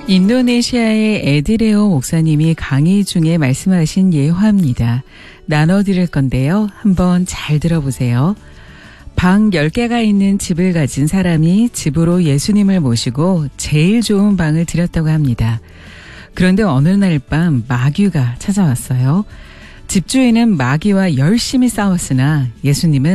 인도네시아의 에드레오 목사님이 강의 중에 말씀하신 예화입니다. 나눠드릴 건데요. 한번 잘 들어보세요. 방 10개가 있는 집을 가진 사람이 집으로 예수님을 모시고 제일 좋은 방을 드렸다고 합니다. 그런데 어느 날 밤 마귀가 찾아왔어요. 집주인은 마귀와 열심히 싸웠으나 예수님은